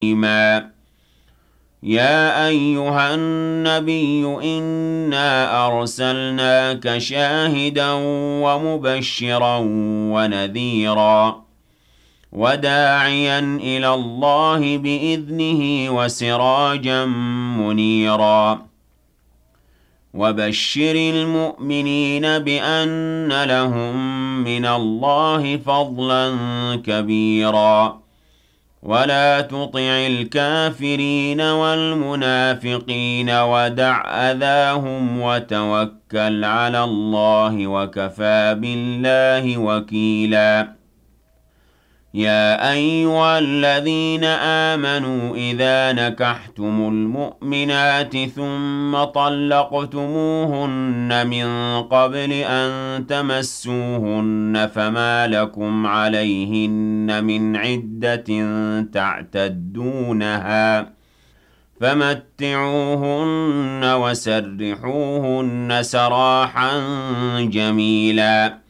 يا أيها النبي إنا أرسلناك شاهدا ومبشرا ونذيرا وداعيا إلى الله بإذنه وسراجا منيرا وبشر المؤمنين بأن لهم من الله فضلا كبيرا ولا تطع الكافرين والمنافقين ودع أذاهم وتوكل على الله وكفى بالله وكيلا يا أيها الذين آمنوا إذا نكحتم المؤمنات ثم طلقتموهن من قبل أن تمسوهن فما لكم عليهن من عدة تعتدونها فمتعوهن وسرحوهن سراحا جميلا